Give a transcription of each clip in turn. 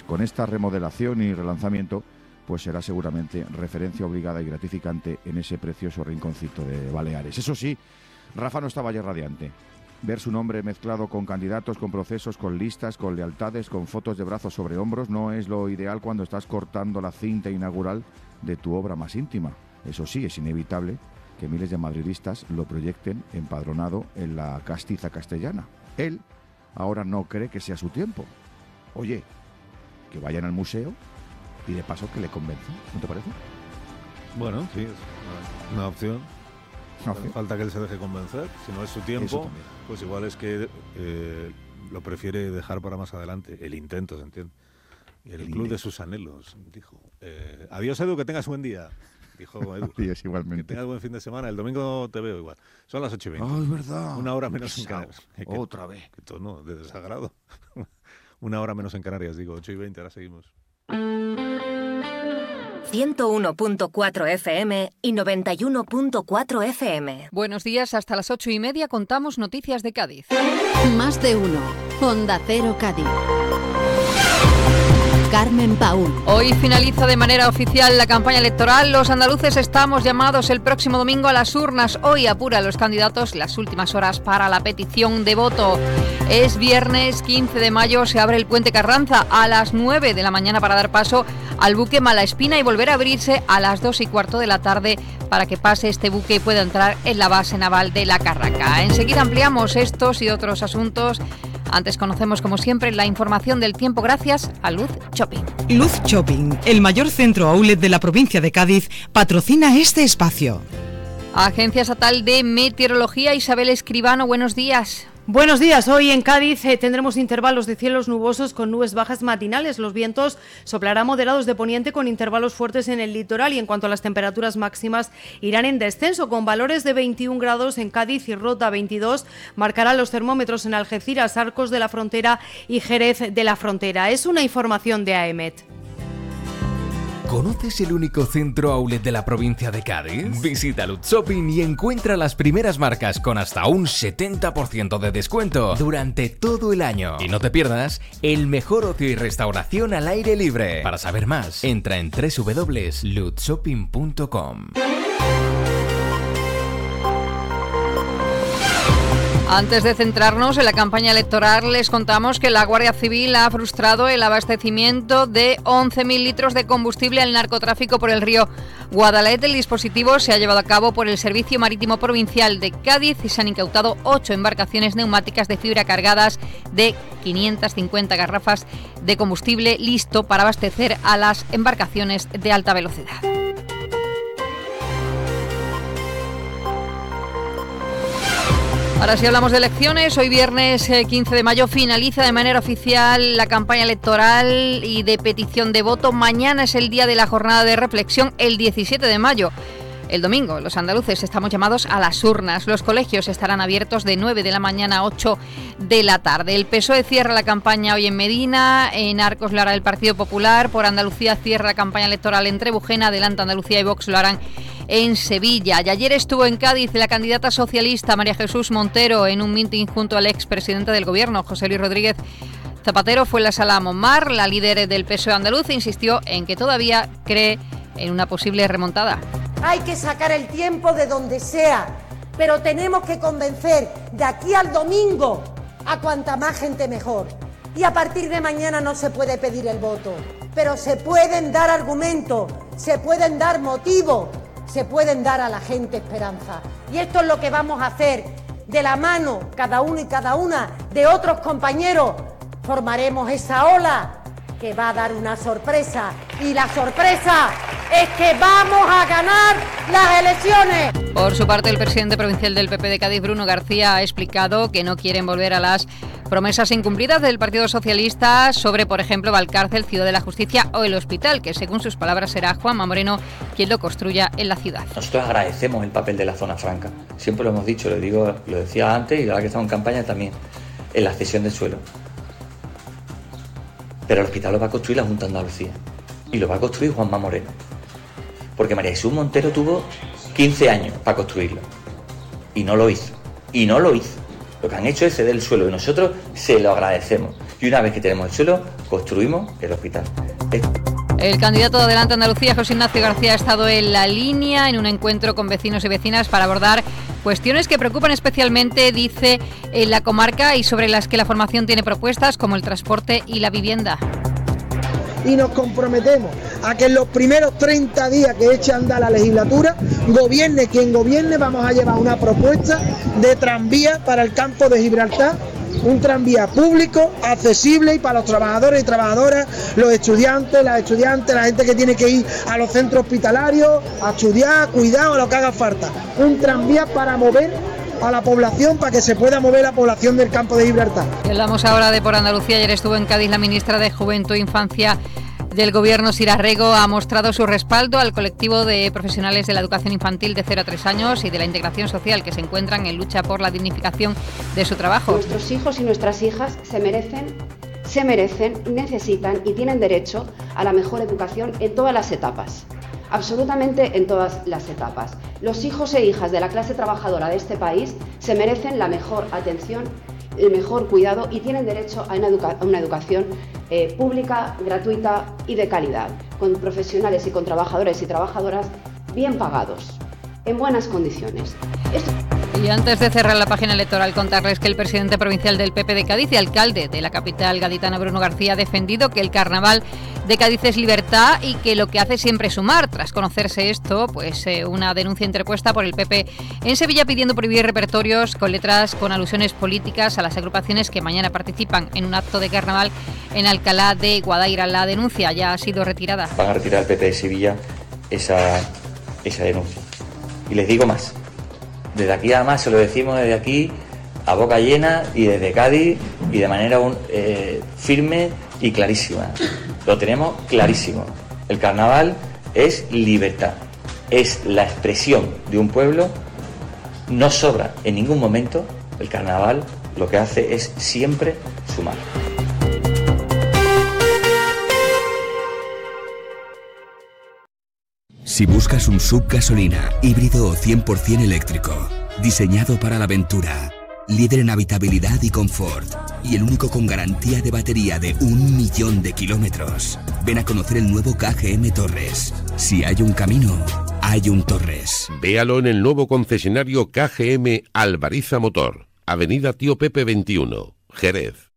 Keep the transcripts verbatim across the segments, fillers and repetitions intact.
con esta remodelación y relanzamiento, pues será seguramente referencia obligada y gratificante en ese precioso rinconcito de Baleares. Eso sí, Rafa no estaba ya radiante. Ver su nombre mezclado con candidatos, con procesos, con listas, con lealtades, con fotos de brazos sobre hombros, no es lo ideal cuando estás cortando la cinta inaugural de tu obra más íntima. Eso sí, es inevitable que miles de madridistas lo proyecten empadronado en la castiza castellana. Él ahora no cree que sea su tiempo. Oye, que vayan al museo y de paso que le convenzan, ¿no te parece? Bueno, sí, es una, una opción. No sé. Falta que él se deje convencer. Si no es su tiempo, pues igual es que eh, lo prefiere dejar para más adelante. El intento, ¿se entiende? Y el, el club intento. De sus anhelos, dijo. Eh, adiós, Edu, que tengas buen día. Dijo Edu. Adiós, igualmente. Que tengas buen fin de semana. El domingo te veo igual. Son las ocho y veinte. ¡Oh, es verdad! Una hora menos en Canarias. Otra vez. Que todo no, de desagrado. Una hora menos en Canarias, digo. ocho y veinte, ahora seguimos. ciento uno punto cuatro F M y noventa y uno punto cuatro F M. Buenos días, hasta las ocho y media contamos noticias de Cádiz. Más de uno. Onda Cero Cádiz. Carmen Paúl. Hoy finaliza de manera oficial la campaña electoral. Los andaluces estamos llamados el próximo domingo a las urnas. Hoy apuran los candidatos las últimas horas para la petición de voto. Es viernes quince de mayo, se abre el puente Carranza a las nueve de la mañana para dar paso al buque Malaspina y volver a abrirse a las dos y cuarto de la tarde para que pase este buque y pueda entrar en la base naval de La Carraca. Enseguida ampliamos estos y otros asuntos. Antes conocemos, como siempre, la información del tiempo gracias a Luz Shopping. Luz Shopping, el mayor centro outlet de la provincia de Cádiz, patrocina este espacio. Agencia Estatal de Meteorología, Isabel Escribano, buenos días. Buenos días. Hoy en Cádiz eh, tendremos intervalos de cielos nubosos con nubes bajas matinales. Los vientos soplarán moderados de poniente con intervalos fuertes en el litoral y en cuanto a las temperaturas máximas irán en descenso con valores de veintiún grados en Cádiz y Rota veintidós. Marcarán los termómetros en Algeciras, Arcos de la Frontera y Jerez de la Frontera. Es una información de A E M E T. ¿Conoces el único centro outlet de la provincia de Cádiz? Visita Luz Shopping y encuentra las primeras marcas con hasta un setenta por ciento de descuento durante todo el año. Y no te pierdas el mejor ocio y restauración al aire libre. Para saber más, entra en doble u doble u doble u punto luz shopping punto com. Antes de centrarnos en la campaña electoral, les contamos que la Guardia Civil ha frustrado el abastecimiento de once mil litros de combustible al narcotráfico por el río Guadalete. El dispositivo se ha llevado a cabo por el Servicio Marítimo Provincial de Cádiz y se han incautado ocho embarcaciones neumáticas de fibra cargadas de quinientas cincuenta garrafas de combustible listo para abastecer a las embarcaciones de alta velocidad. Ahora sí hablamos de elecciones. Hoy viernes quince de mayo finaliza de manera oficial la campaña electoral y de petición de voto. Mañana es el día de la jornada de reflexión, el diecisiete de mayo. El domingo, los andaluces estamos llamados a las urnas. Los colegios estarán abiertos de nueve de la mañana a ocho de la tarde. El P S O E cierra la campaña hoy en Medina, en Arcos lo hará el Partido Popular, por Andalucía cierra la campaña electoral en Trebujena, Adelante Andalucía y Vox lo harán en Sevilla. Y ayer estuvo en Cádiz la candidata socialista María Jesús Montero en un mitin junto al expresidente del Gobierno, José Luis Rodríguez Zapatero. Fue en la Sala Montmar. La líder del P S O E andaluz insistió en que todavía cree en una posible remontada. Hay que sacar el tiempo de donde sea, pero tenemos que convencer de aquí al domingo a cuanta más gente mejor. Y a partir de mañana no se puede pedir el voto, pero se pueden dar argumentos, se pueden dar motivos, se pueden dar a la gente esperanza. Y esto es lo que vamos a hacer de la mano, cada uno y cada una de otros compañeros. Formaremos esa ola que va a dar una sorpresa, y la sorpresa es que vamos a ganar las elecciones. Por su parte, el presidente provincial del P P de Cádiz, Bruno García, ha explicado que no quieren volver a las promesas incumplidas del Partido Socialista sobre, por ejemplo, Valcárcel, Ciudad de la Justicia o el hospital, que según sus palabras será Juanma Moreno quien lo construya en la ciudad. Nosotros agradecemos el papel de la zona franca, siempre lo hemos dicho, lo digo, lo decía antes y ahora que estamos en campaña también, en la cesión del suelo. Pero el hospital lo va a construir la Junta de Andalucía y lo va a construir Juanma Moreno, porque María Jesús Montero tuvo quince años para construirlo y no lo hizo, y no lo hizo. Lo que han hecho es ceder el suelo y nosotros se lo agradecemos. Y una vez que tenemos el suelo, construimos el hospital. El candidato de Adelante Andalucía, José Ignacio García, ha estado en la línea en un encuentro con vecinos y vecinas para abordar cuestiones que preocupan especialmente, dice, en la comarca y sobre las que la formación tiene propuestas, como el transporte y la vivienda. Y nos comprometemos a que en los primeros treinta días que eche a andar la legislatura, gobierne quien gobierne, vamos a llevar una propuesta de tranvía para el campo de Gibraltar, un tranvía público, accesible y para los trabajadores y trabajadoras, los estudiantes, las estudiantes, la gente que tiene que ir a los centros hospitalarios, a estudiar, cuidar o lo que haga falta. Un tranvía para mover a la población, para que se pueda mover la población del campo de Gibraltar. Y hablamos ahora de Por Andalucía. Ayer estuvo en Cádiz la ministra de Juventud e Infancia del Gobierno, Sira Rego, ha mostrado su respaldo al colectivo de profesionales de la educación infantil de cero a tres años y de la integración social que se encuentran en lucha por la dignificación de su trabajo. Nuestros hijos y nuestras hijas se merecen, se merecen, necesitan y tienen derecho a la mejor educación en todas las etapas. Absolutamente en todas las etapas. Los hijos e hijas de la clase trabajadora de este país se merecen la mejor atención, el mejor cuidado y tienen derecho a una, educa- a una educación eh, pública, gratuita y de calidad, con profesionales y con trabajadores y trabajadoras bien pagados, en buenas condiciones. Esto... Y antes de cerrar la página electoral, contarles que el presidente provincial del P P de Cádiz y alcalde de la capital gaditana, Bruno García, ha defendido que el carnaval de Cádiz es libertad y que lo que hace siempre es sumar. Tras conocerse esto, pues eh, una denuncia interpuesta por el P P en Sevilla pidiendo prohibir repertorios con letras con alusiones políticas a las agrupaciones que mañana participan en un acto de carnaval en Alcalá de Guadaira. La denuncia ya ha sido retirada. Van a retirar el P P de Sevilla esa, esa denuncia. Y les digo más. Desde aquí además se lo decimos desde aquí a boca llena y desde Cádiz y de manera un, eh, firme y clarísima. Lo tenemos clarísimo. El carnaval es libertad, es la expresión de un pueblo, no sobra en ningún momento. El carnaval lo que hace es siempre sumar. Si buscas un sub gasolina, híbrido o cien por ciento eléctrico, diseñado para la aventura, líder en habitabilidad y confort, y el único con garantía de batería de un millón de kilómetros, ven a conocer el nuevo K G M Torres. Si hay un camino, hay un Torres. Véalo en el nuevo concesionario K G M Alvariza Motor, Avenida Tío Pepe veintiuno, Jerez.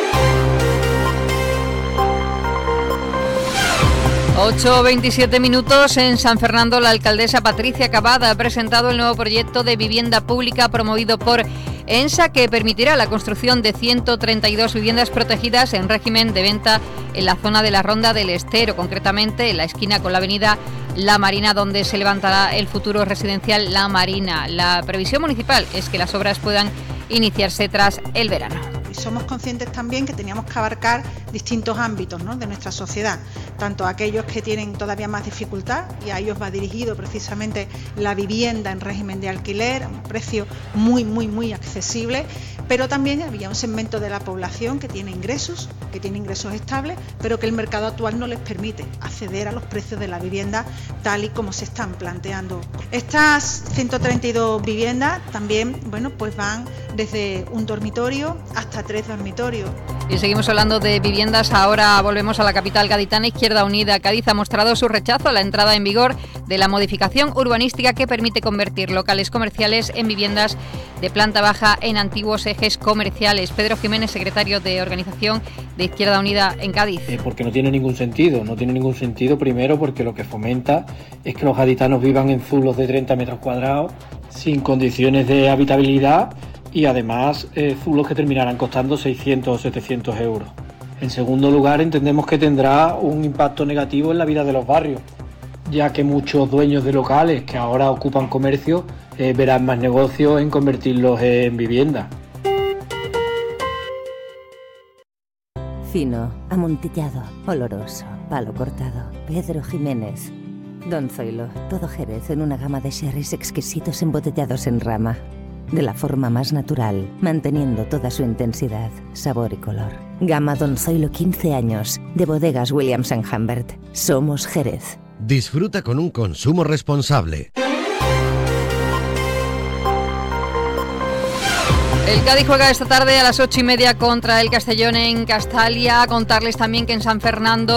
ocho veintisiete minutos. En San Fernando, la alcaldesa Patricia Cavada ha presentado el nuevo proyecto de vivienda pública promovido por ENSA, que permitirá la construcción de ciento treinta y dos viviendas protegidas en régimen de venta en la zona de la Ronda del Estero, concretamente en la esquina con la avenida La Marina, donde se levantará el futuro residencial La Marina. La previsión municipal es que las obras puedan iniciarse tras el verano. Somos conscientes también que teníamos que abarcar distintos ámbitos, ¿no?, de nuestra sociedad, tanto aquellos que tienen todavía más dificultad, y a ellos va dirigido precisamente la vivienda en régimen de alquiler a un precio muy, muy, muy accesible, pero también había un segmento de la población que tiene ingresos, que tiene ingresos estables, pero que el mercado actual no les permite acceder a los precios de la vivienda tal y como se están planteando. Estas ciento treinta y dos viviendas también, bueno, pues van desde un dormitorio hasta tres dormitorios. Y seguimos hablando de viviendas. Ahora volvemos a la capital gaditana. Izquierda Unida Cádiz ha mostrado su rechazo a la entrada en vigor de la modificación urbanística que permite convertir locales comerciales en viviendas de planta baja en antiguos ejes comerciales. Pedro Jiménez, secretario de Organización de Izquierda Unida en Cádiz. Eh, porque no tiene ningún sentido. No tiene ningún sentido, primero, porque lo que fomenta es que los gaditanos vivan en zulos de treinta metros cuadrados sin condiciones de habitabilidad, y además eh, zulos que terminarán costando seiscientos o setecientos euros. En segundo lugar, entendemos que tendrá un impacto negativo en la vida de los barrios, ya que muchos dueños de locales que ahora ocupan comercio eh, verán más negocio en convertirlos en vivienda. Fino, amontillado, oloroso, palo cortado. Pedro Jiménez. Don Zoilo, todo Jerez en una gama de sherries exquisitos embotellados en rama. De la forma más natural, manteniendo toda su intensidad, sabor y color. Gama Don Zoilo quince años, de Bodegas Williams and Humbert. Somos Jerez. Disfruta con un consumo responsable. El Cádiz juega esta tarde a las ocho y media contra el Castellón en Castalia. Contarles también que en San Fernando